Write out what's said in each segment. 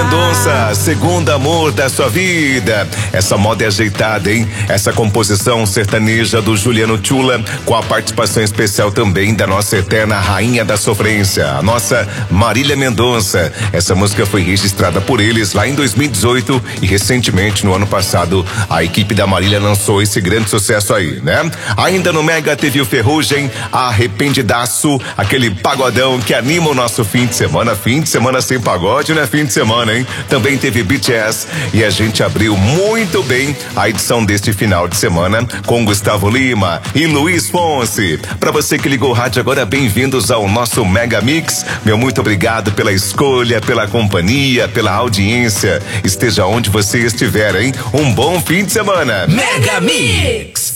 Mendonça, segundo amor da sua vida. Essa moda é ajeitada, hein? Essa composição sertaneja do Juliano Tchula, com a participação especial também da nossa eterna rainha da sofrência, a nossa Marília Mendonça. Essa música foi registrada por eles lá em 2018 e recentemente, no ano passado, a equipe da Marília lançou esse grande sucesso aí, né? Ainda no Mega teve o Ferrugem, Arrependidaço, aquele pagodão que anima o nosso fim de semana. Fim de semana sem pagode não é fim de semana, hein? Também teve BTS e a gente abriu muito bem a edição deste final de semana com Gustavo Lima e Luiz Fonsi. Para você que ligou o rádio agora, bem-vindos ao nosso Mega Mix. Meu muito obrigado pela escolha, pela companhia, pela audiência. Esteja onde você estiver, hein? Um bom fim de semana. Mega Mix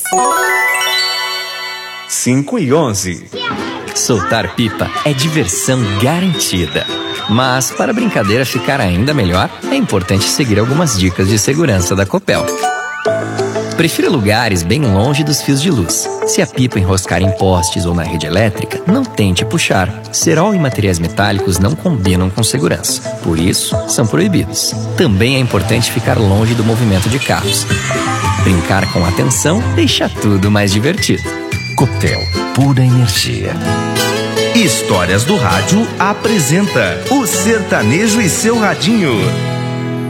5:11. Soltar pipa é diversão garantida. Mas para a brincadeira ficar ainda melhor, é importante seguir algumas dicas de segurança da Copel. Prefira lugares bem longe dos fios de luz. Se a pipa enroscar em postes ou na rede elétrica, não tente puxar. Cerol e materiais metálicos não combinam com segurança. Por isso, são proibidos. Também é importante ficar longe do movimento de carros. Brincar com atenção deixa tudo mais divertido. Copel, pura energia. Histórias do Rádio apresenta O Sertanejo e seu Radinho.